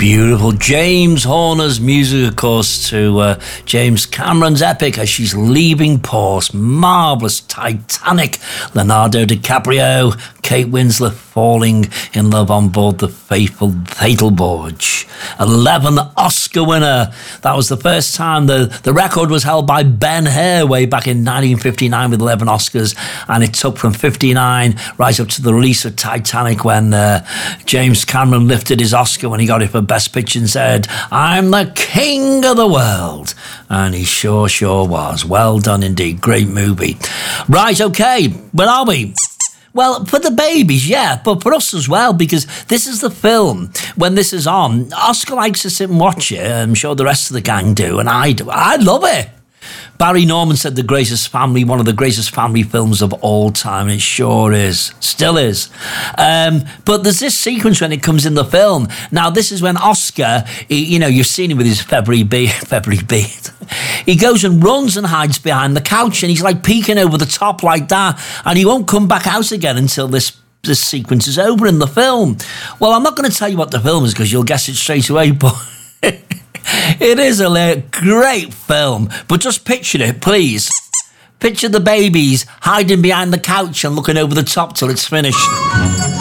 Beautiful. James Horner's music, of course, to James Cameron's epic as she's leaving port. Marvellous. Titanic. Leonardo DiCaprio, Kate Winslet falling in love on board the fatal voyage. 11 Oscar winner. That was the first time the record was held by Ben Hur way back in 1959 with 11 Oscars, and it took from 59 right up to the release of Titanic when James Cameron lifted his Oscar when he got it for Best Picture and said, "I'm the king of the world." And he sure was. Well done indeed. Great movie. Right, okay. Where are we? Well, for the babies, yeah, but for us as well, because this is the film. When this is on, Oscar likes to sit and watch it. I'm sure the rest of the gang do, and I do. I love it. Barry Norman said one of the greatest family films of all time. It sure is. Still is. But there's this sequence when it comes in the film. Now, this is when Oscar, you've seen him with his February beard. He goes and runs and hides behind the couch, and he's like peeking over the top like that, and he won't come back out again until this sequence is over in the film. Well, I'm not going to tell you what the film is because you'll guess it straight away, but it is a great film. But just picture it, please. Picture the babies hiding behind the couch and looking over the top till it's finished.